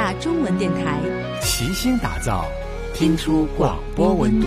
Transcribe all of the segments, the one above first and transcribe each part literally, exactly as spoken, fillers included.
大中文电台， 齐心打造，听出广播温度。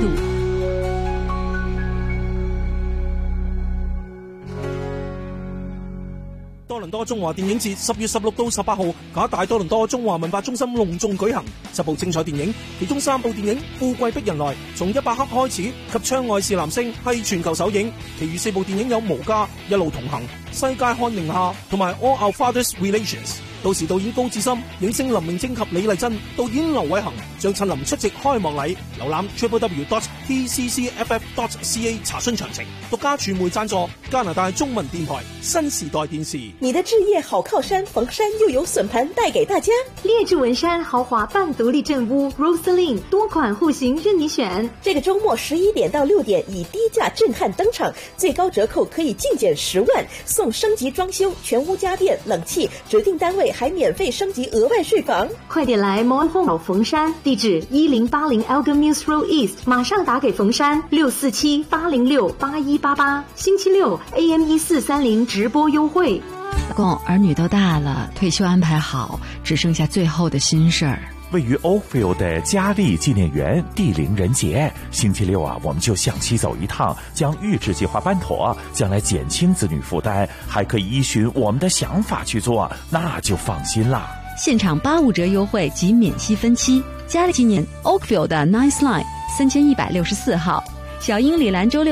多倫多中華電影節十月十六到十八號，假大多倫多中華文化中心隆重舉行。十部精彩電影，其中三部電影《富貴逼人來》從一百克開始及《窗外是男星》係全球首映，其餘四部電影有《無家》、《一路同行》、《世界看寧夏》同埋《All Our Father's Relations》。到時導演高志森、影星林明禎及李麗珍、導演劉偉恒將親臨出席開幕禮。瀏覽 double-u double-u double-u dot t c c f f dot c a 查詢詳情。獨家傳媒贊助加拿大中文電台新時代電視。 你的置業好靠山，逢山又有筍盤帶給大家。 列治文山豪華半獨立鎮屋 Rosaline 多款戶型任你選。 這個周末十一點到六點以低價震撼登場，最高折扣可以淨減十萬，送升級裝修，全屋家電、冷氣，指定單位還免費升級額外稅房。 快點來 Mall Home 逢山，地址一零八零 Elgin Mills Road East， 馬上打給逢山六四七八零六八一八八。星期六 A M 一四三零直播優惠。 老公，兒女都大了，退休安排好，只剩下最後的心事兒。 位於 Oakville 的嘉利紀念園地靈人節，星期六啊，我們就向西走一趟，將預製計劃辦妥，將來減輕子女負擔，還可以依循我們的想法去做，那就放心啦。 現場八五折優惠及免息分期，嘉利紀念 Oakville 的 Nice Line 三千一百六十四號，小英里蘭州六。